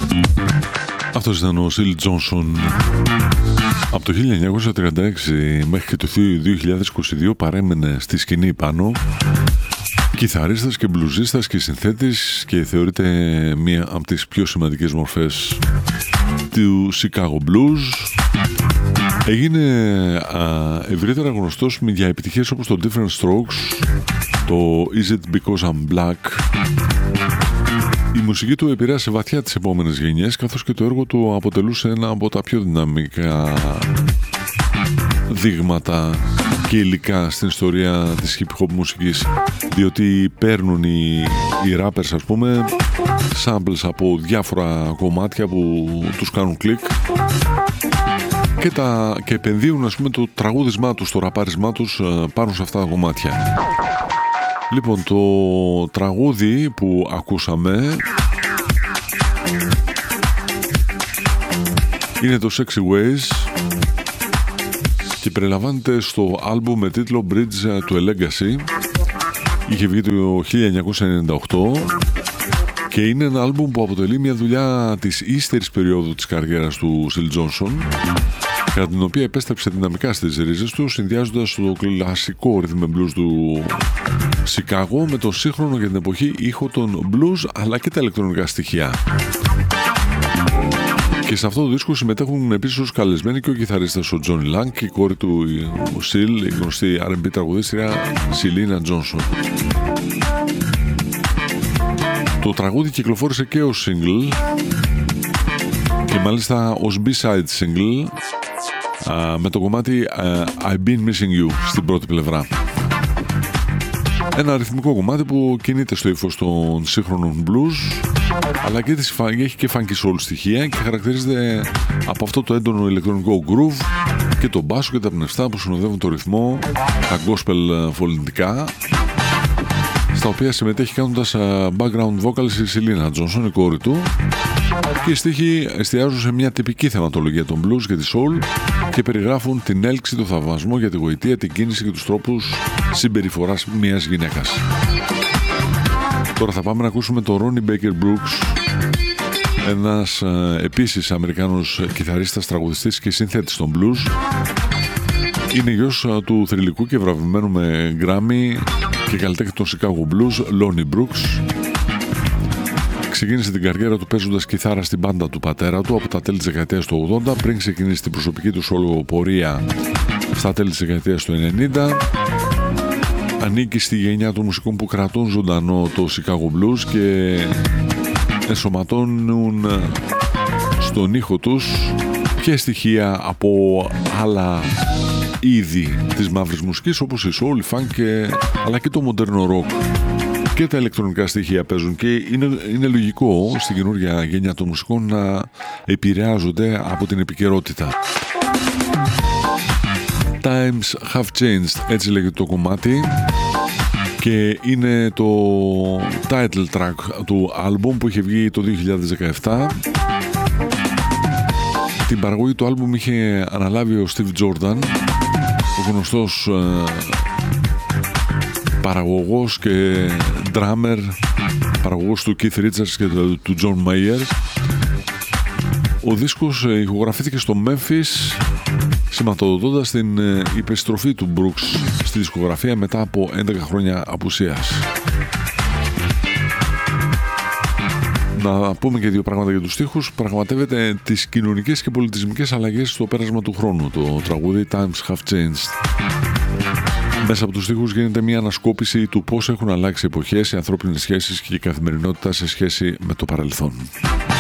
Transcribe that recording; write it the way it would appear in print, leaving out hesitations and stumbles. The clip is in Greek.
Αυτός ήταν ο Σιλ Τζόνσον. Από το 1936 μέχρι και το 2022 παρέμενε στη σκηνή πάνω, κιθαρίστας και μπλουζίστας και συνθέτης, και θεωρείται μία από τις πιο σημαντικές μορφές του Chicago Blues. Έγινε ευρύτερα γνωστός με επιτυχίες όπως το Different Strokes, το Is It Because I'm Black. Η μουσική του επηρέασε βαθιά τις επόμενες γενιές, καθώς και το έργο του αποτελούσε ένα από τα πιο δυναμικά δείγματα και υλικά στην ιστορία της hip hop μουσικής, διότι παίρνουν οι rappers, ας πούμε, samples από διάφορα κομμάτια που τους κάνουν κλικ και επενδύουν, ας πούμε, το τραγούδισμά τους, το ραπάρισμά τους πάνω σε αυτά τα κομμάτια. Λοιπόν, το τραγούδι που ακούσαμε είναι το Sexy Ways και περιλαμβάνεται στο άλμπουμ με τίτλο Bridge to a Legacy. Είχε βγει το 1998 και είναι ένα άλμπουμ που αποτελεί μια δουλειά της ύστερης περίοδου της καριέρας του Σιλ Τζόνσον, κατά την οποία επέστρεψε δυναμικά στις ρίζες του, συνδυάζοντας το κλασικό rhythm and blues του Σικάγο με το σύγχρονο για την εποχή ήχο των blues, αλλά και τα ηλεκτρονικά στοιχεία. Και σε αυτό το δίσκο συμμετέχουν επίσης ως καλεσμένοι και ο κιθαρίστας ο Τζόνι Λάνγκ και η κόρη του ο Σιλ, η γνωστή R&B τραγουδίστρια Σιλίνα Τζόνσον. Το τραγούδι κυκλοφόρησε και ως single και μάλιστα ως B-side single με το κομμάτι I've Been Missing You στην πρώτη πλευρά. Ένα αριθμικό κομμάτι που κινείται στο ύφος των σύγχρονων blues, αλλά και έχει και funky soul στοιχεία και χαρακτηρίζεται από αυτό το έντονο ηλεκτρονικό groove και το μπάσο και τα πνευστά που συνοδεύουν το ρυθμό, τα gospel φωνητικά, στα οποία συμμετέχει κάνοντας background vocals η Σιλίνα Τζόνσον, η κόρη του, και οι στίχοι εστιάζουν σε μια τυπική θεματολογία των blues και τη soul και περιγράφουν την έλξη, το θαυμασμό για τη γοητεία, την κίνηση και τους τρόπους συμπεριφοράς μιας γυναίκας. Τώρα θα πάμε να ακούσουμε τον Ronnie Baker Brooks, ένας επίσης Αμερικάνος κιθαρίστας, τραγουδιστής και συνθέτης των blues. Είναι γιος του θρυλικού και βραβευμένου με Grammy και καλλιτέχνη των Chicago Blues, Lonnie Brooks. Ξεκίνησε την καριέρα του παίζοντας κιθάρα στην μπάντα του πατέρα του από τα τέλη της δεκαετίας του 80, πριν ξεκινήσει την προσωπική του solo πορεία στα τέλη της δεκαετίας του 90. Ανήκει στη γενιά των μουσικών που κρατούν ζωντανό το Chicago Blues και ενσωματώνουν στον ήχο τους και στοιχεία από άλλα είδη της μαύρης μουσικής, όπως η soul, η funk αλλά και το μοντέρνο rock. Και τα ηλεκτρονικά στοιχεία παίζουν και είναι λογικό στην καινούργια γενιά των μουσικών να επηρεάζονται από την επικαιρότητα. Times have changed, έτσι λέγεται το κομμάτι, και είναι το title track του άλμπουμ που είχε βγει το 2017. Την παραγωγή του άλμπουμ είχε αναλάβει ο Steve Jordan, ο γνωστός παραγωγός και drummer, παραγωγός του Keith Richards και του John Mayer. Ο δίσκος ηχογραφήθηκε στο Memphis, σηματοδοτώντας την επιστροφή του Brooks στη δισκογραφία μετά από 11 χρόνια απουσίας. Να πούμε και δύο πράγματα για τους στίχους. Πραγματεύεται τις κοινωνικές και πολιτισμικές αλλαγές στο πέρασμα του χρόνου, το τραγούδι Times Have Changed. Μέσα από τους στίχους γίνεται μια ανασκόπηση του πώς έχουν αλλάξει εποχές, οι ανθρώπινες σχέσεις και η καθημερινότητα σε σχέση με το παρελθόν.